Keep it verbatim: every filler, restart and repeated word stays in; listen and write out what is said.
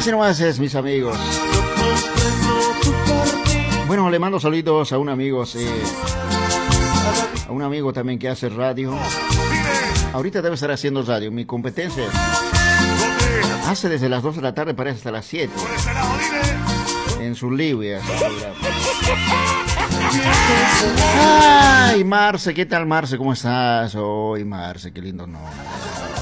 Así nomás es, mis amigos. Bueno, le mando saludos a un amigo, sí, a un amigo también que hace radio. Ahorita debe estar haciendo radio. Mi competencia hace desde las dos de la tarde, parece hasta las siete. En su libia. Ay, Marce, ¿qué tal, Marce? ¿Cómo estás? Hoy, Marce, qué lindo nombre.